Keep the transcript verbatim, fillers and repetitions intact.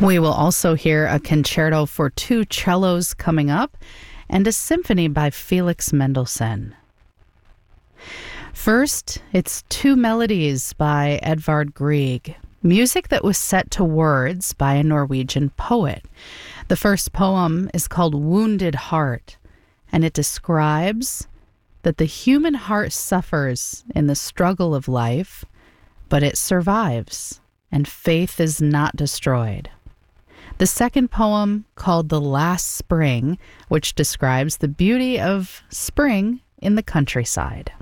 We will also hear a concerto for two cellos coming up and a symphony by Felix Mendelssohn. First, it's Two Melodies by Edvard Grieg, music that was set to words by a Norwegian poet. The first poem is called Wounded Heart, and it describes that the human heart suffers in the struggle of life, but it survives, and faith is not destroyed. The second poem, called The Last Spring, which describes the beauty of spring in the countryside.